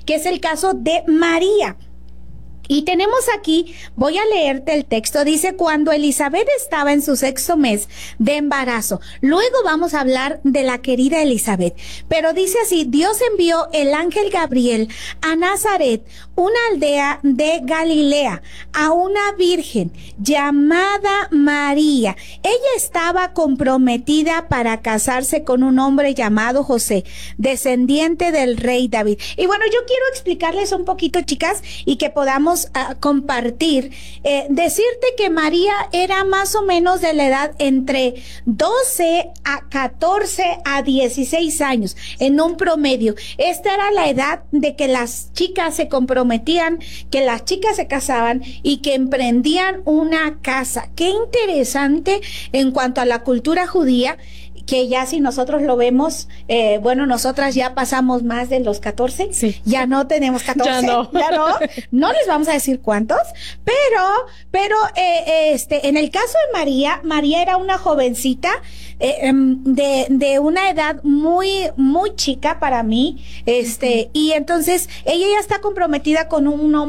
que es el caso de María. Y tenemos aquí, voy a leerte el texto, dice, cuando Elizabeth estaba en su 6º mes de embarazo. Luego vamos a hablar de la querida Elizabeth, pero dice así: Dios envió el ángel Gabriel a Nazaret, una aldea de Galilea, a una virgen llamada María. Ella estaba comprometida para casarse con un hombre llamado José, descendiente del rey David. Y bueno, yo quiero explicarles un poquito, chicas, y que podamos compartir, decirte que María era más o menos de la edad entre 12 a 14 a 16 años, en un promedio. Esta era la edad de que las chicas se comprometían, que las chicas se casaban y que emprendían una casa. Qué interesante en cuanto a la cultura judía, que ya si nosotros lo vemos, bueno, nosotras ya pasamos más de los 14, sí. Ya no tenemos 14, no les vamos a decir cuántos, pero en el caso de María era una jovencita de una edad muy chica para mí, y entonces ella ya está comprometida con un hombre